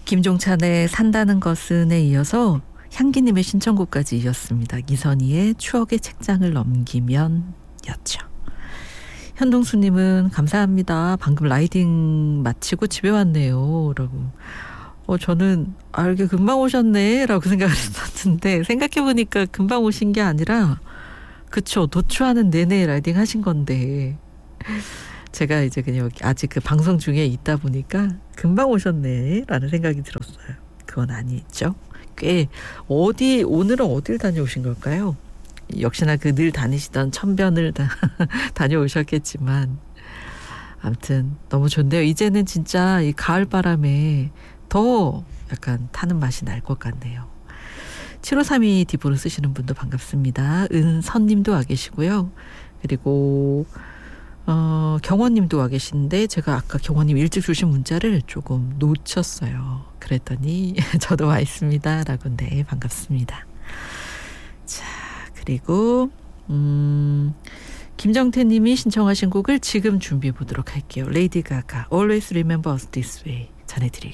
김종찬의 산다는 것은에 이어서 향기님의 신청곡까지 이었습니다. 이선희의 추억의 책장을 넘기면 였죠. 현동수님은 감사합니다. 방금 라이딩 마치고 집에 왔네요. 라고. 저는 이렇게 금방 오셨네 라고 생각을 했었는데 생각해보니까 금방 오신 게 아니라 그쵸. 도초하는 내내 라이딩 하신 건데 제가 이제 그냥 아직 그 방송 중에 있다 보니까 금방 오셨네 라는 생각이 들었어요. 그건 아니죠. 꽤 오늘은 어딜 다녀오신 걸까요? 역시나 그 늘 다니시던 천변을 다녀오셨겠지만 아무튼 너무 좋네요. 이제는 진짜 이 가을 바람에 더 약간 타는 맛이 날 것 같네요. 7532 디보를 쓰시는 분도 반갑습니다. 은선님도 와 계시고요. 그리고 경원님도 와 계신데 제가 아까 경원님 일찍 주신 문자를 조금 놓쳤어요. 그랬더니 저도 와 있습니다. 라고 네 반갑습니다. 자 그리고 김정태님이 신청하신 곡을 지금 준비해 보도록 할게요. 레이디 가가 Always Remember Us This Way 전해드릴게요.